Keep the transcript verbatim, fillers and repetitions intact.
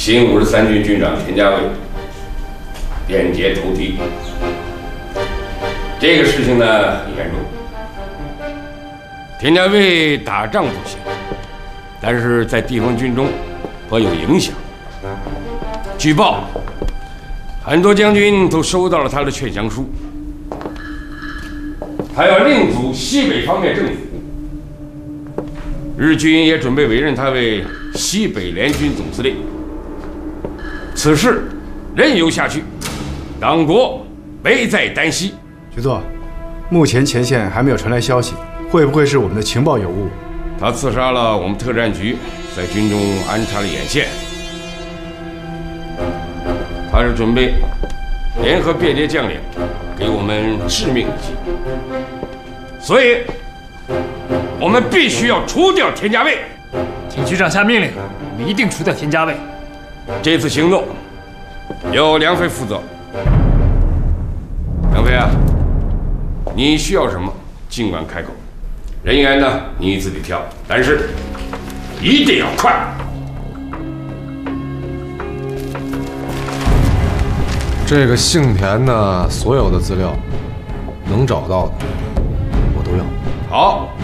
新五十三军军长田家卫变节投敌。这个事情呢很严重。田家卫打仗不行，但是在地方军中颇有影响。据报，很多将军都收到了他的劝降书。他要另组西北方面政府，日军也准备委任他为西北联军总司令。此事任由下去，党国危在旦夕。 局座，目前前线还没有传来消息，会不会是我们的情报有误？ 他刺杀了我们特战局在军中安插了眼线，他是准备联合便捷将领给我们致命一击，所以我们必须要除掉田家卫。 请局长下命令，我们一定除掉田家卫。 这次行动由梁飞负责。梁飞啊，你需要什么尽管开口，人员呢你自己挑，但是一定要快。 这个姓田的所有的资料，能找到的我都要。 好。